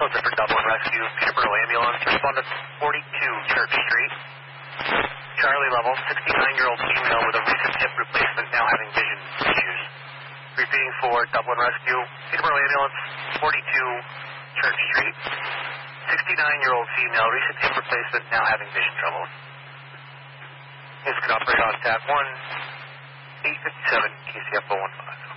Delta for Dublin Rescue. Peterborough Ambulance. Respond to 42 Church Street. Charlie level, 69-year-old female with a recent hip replacement now having vision issues. Repeating for Dublin Rescue. Peterborough Ambulance, 42 Church Street. 69-year-old female, recent hip replacement now having vision trouble. This could operate on TAC 1, 857, KCF 015.